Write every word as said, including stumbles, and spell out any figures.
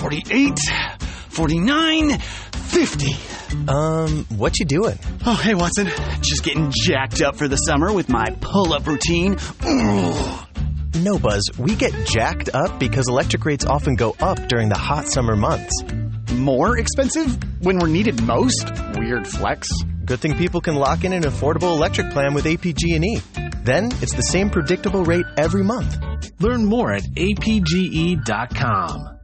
forty-eight, forty-nine, fifty. Um, what you doing? Oh, hey, Watson. Just getting jacked up for the summer with my pull-up routine. Ugh. No, Buzz. We get jacked up because electric rates often go up during the hot summer months. More expensive when we're needed most? Weird flex. Good thing people can lock in an affordable electric plan with A P G and E. Then it's the same predictable rate every month. Learn more at A P G E dot com.